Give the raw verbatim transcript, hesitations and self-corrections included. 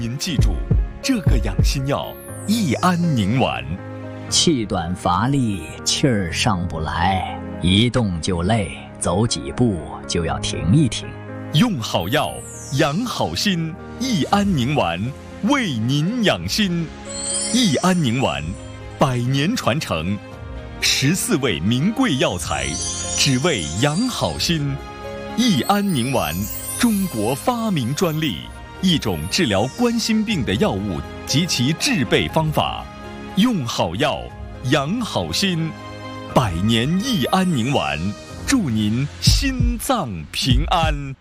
您记住，这个养心药益安宁丸。 气短乏力，气儿上不来，一动就累，走几步就要停一停。 用好药，养好心，益安宁丸为您养心。益安宁丸，百年传承，十四味名贵药材，只为养好心。益安宁丸，中国发明专利，一种治疗冠心病的药物及其制备方法。用好药，养好心，百年益安宁丸，祝您心脏平安。